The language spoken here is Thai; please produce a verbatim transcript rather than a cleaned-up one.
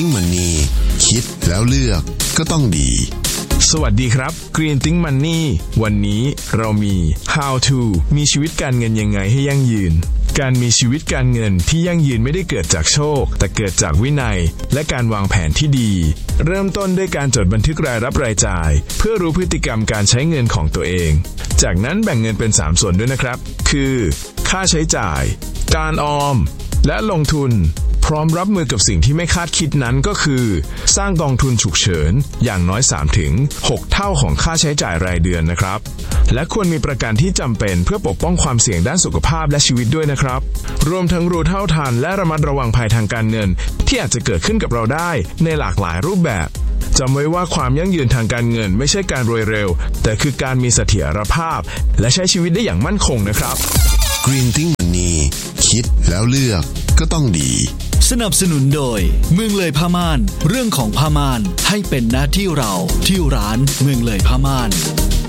Money คิดแล้วเลือกก็ต้องดีสวัสดีครับ Green Think Money วันนี้เรามี How to มีชีวิตการเงินยังไงให้ยั่งยืนการมีชีวิตการเงินที่ยั่งยืนไม่ได้เกิดจากโชคแต่เกิดจากวินัยและการวางแผนที่ดีเริ่มต้นด้วยการจดบันทึกรายรับรายจ่ายเพื่อรู้พฤติกรรมการใช้เงินของตัวเองจากนั้นแบ่งเงินเป็นสามส่วนด้วยนะครับคือค่าใช้จ่ายการออมและลงทุนพร้อมรับมือกับสิ่งที่ไม่คาดคิดนั้นก็คือสร้างกองทุนฉุกเฉินอย่างน้อย สามถึงหก เท่าของค่าใช้จ่ายรายเดือนนะครับและควรมีประกันที่จำเป็นเพื่อปกป้องความเสี่ยงด้านสุขภาพและชีวิตด้วยนะครับรวมทั้งรู้เท่าทันและระมัดระวังภัยทางการเงินที่อาจจะเกิดขึ้นกับเราได้ในหลากหลายรูปแบบจำไว้ว่าความยั่งยืนทางการเงินไม่ใช่การรวยเร็วแต่คือการมีเสถียรภาพและใช้ชีวิตได้อย่างมั่นคงนะครับ Green Think Money คิดแล้วเลือกก็ต้องดีสนับสนุนโดยเมืองเลยผ้าม่านเรื่องของผ้าม่านให้เป็นหน้าที่เราที่ร้านเมืองเลยผ้าม่าน